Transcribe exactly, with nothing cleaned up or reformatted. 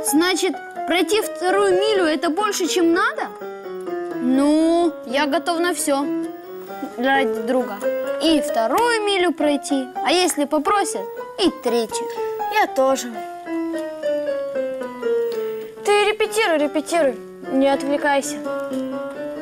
Значит, пройти вторую милю – это больше, чем надо? Ну, я готов на все ради друга. И вторую милю пройти, а если попросят, и третью. Я тоже. Ты репетируй, репетируй, не отвлекайся.